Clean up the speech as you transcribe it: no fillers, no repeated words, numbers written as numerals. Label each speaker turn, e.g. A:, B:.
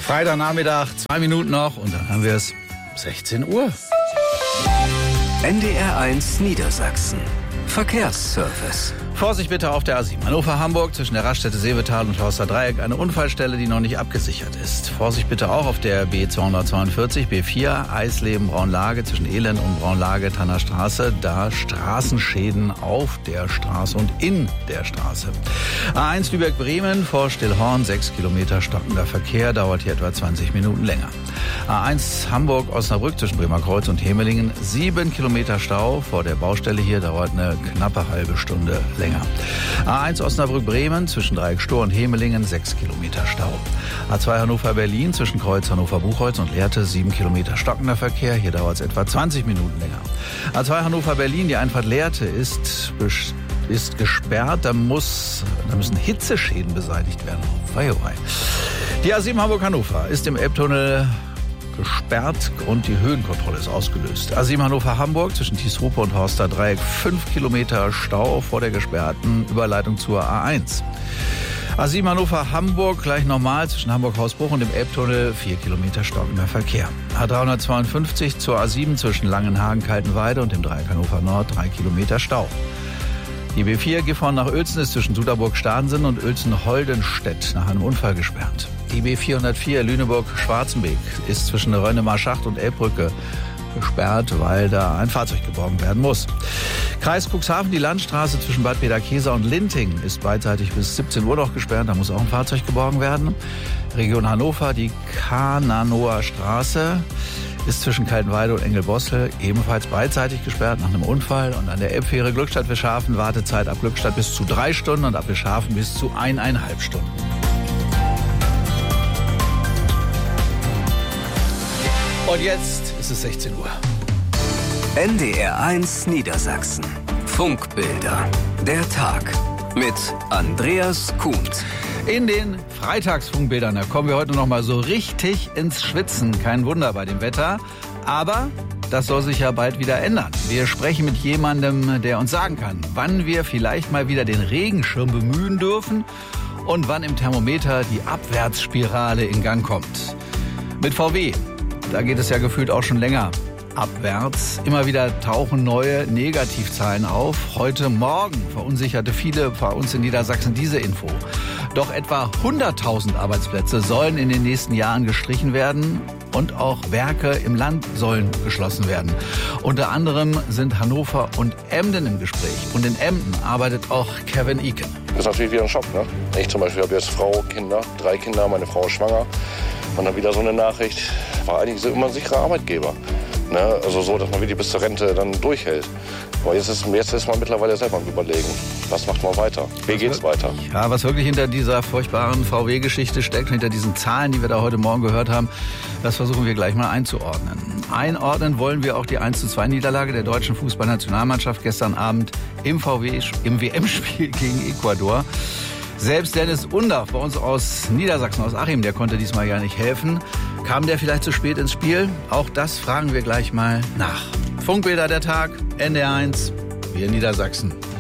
A: Freitagnachmittag, 2 Minuten noch und dann haben wir es 16 Uhr.
B: NDR1 Niedersachsen. Verkehrsservice.
A: Vorsicht bitte auf der A7 Hannover-Hamburg zwischen der Raststätte Seevetal und Horster Dreieck. Eine Unfallstelle, die noch nicht abgesichert ist. Vorsicht bitte auch auf der B242, B4 Eisleben-Braunlage zwischen Elend und Braunlage-Tanner Straße. Da Straßenschäden auf der Straße und in der Straße. A1 Lübeck-Bremen vor Stillhorn, 6 Kilometer stockender Verkehr, dauert hier etwa 20 Minuten länger. A1 Hamburg-Osnabrück zwischen Bremerkreuz und Hemelingen, 7 Kilometer Stau vor der Baustelle hier, dauert eine knappe halbe Stunde länger. A1 Osnabrück-Bremen zwischen Dreieck-Stor und Hemelingen, 6 Kilometer Stau. A2 Hannover-Berlin zwischen Kreuz Hannover-Buchholz und Lehrte, 7 Kilometer stockender Verkehr, hier dauert es etwa 20 Minuten länger. A2 Hannover-Berlin, die Einfahrt Lehrte ist gesperrt, da müssen Hitzeschäden beseitigt werden. Die A7 Hamburg-Hannover ist im Elbtunnel gesperrt und die Höhenkontrolle ist ausgelöst. A7 Hannover-Hamburg zwischen Thiesrupe und Horster Dreieck, 5 Kilometer Stau vor der gesperrten Überleitung zur A1. A7 Hannover-Hamburg gleich normal zwischen Hamburg-Hausbruch und dem Elbtunnel, 4 Kilometer stockender Verkehr. A352 zur A7 zwischen Langenhagen-Kaltenweide und dem Dreieck Hannover Nord, 3 Kilometer Stau. Die B4 Gifhorn nach Uelzen ist zwischen Suderburg-Starnsen und Uelzen-Holdenstedt nach einem Unfall gesperrt. Die B404 Lüneburg-Schwarzenbeek ist zwischen Rönnemar-Schacht und Elbbrücke gesperrt, weil da ein Fahrzeug geborgen werden muss. Kreis Cuxhaven, die Landstraße zwischen Bad Peterkesa und Linting ist beidseitig bis 17 Uhr noch gesperrt, da muss auch ein Fahrzeug geborgen werden. Region Hannover, die Kananoer Straße ist zwischen Kaltenweide und Engelbossel ebenfalls beidseitig gesperrt nach einem Unfall. Und an der Elbfähre Glückstadt-Wischhafen Wartezeit ab Glückstadt bis zu 3 Stunden und ab Wischhafen bis zu 1,5 Stunden. Und jetzt ist es 16 Uhr.
B: NDR1 Niedersachsen. Funkbilder. Der Tag. Mit Andreas Kuhns.
A: In den Freitagsfunkbildern, da kommen wir heute noch mal so richtig ins Schwitzen. Kein Wunder bei dem Wetter. Aber das soll sich ja bald wieder ändern. Wir sprechen mit jemandem, der uns sagen kann, wann wir vielleicht mal wieder den Regenschirm bemühen dürfen und wann im Thermometer die Abwärtsspirale in Gang kommt. Mit VW, da geht es ja gefühlt auch schon länger abwärts. Immer wieder tauchen neue Negativzahlen auf. Heute Morgen verunsicherte viele bei uns in Niedersachsen diese Info. Doch etwa 100.000 Arbeitsplätze sollen in den nächsten Jahren gestrichen werden und auch Werke im Land sollen geschlossen werden. Unter anderem sind Hannover und Emden im Gespräch. Und in Emden arbeitet auch Kevin Eken.
C: Das ist natürlich wieder ein Schock, ne? Ich zum Beispiel habe jetzt Frau, Kinder, 3 Kinder, meine Frau ist schwanger. Und dann wieder so eine Nachricht, war eigentlich so immer ein sicherer Arbeitgeber. Ne? Also so, dass man wirklich bis zur Rente dann durchhält. Aber jetzt ist man mittlerweile selber am Überlegen, was macht man weiter? Wie geht's weiter?
A: Ja, was wirklich hinter dieser furchtbaren VW-Geschichte steckt, hinter diesen Zahlen, die wir da heute Morgen gehört haben, das versuchen wir gleich mal einzuordnen. Einordnen wollen wir auch die 1:2-Niederlage der deutschen Fußballnationalmannschaft gestern Abend im WM-Spiel gegen Ecuador. Selbst Dennis Undaff bei uns aus Niedersachsen, aus Achim, der konnte diesmal ja nicht helfen. Kam der vielleicht zu spät ins Spiel? Auch das fragen wir gleich mal nach. Funkbilder der Tag, NDR1, wir in Niedersachsen.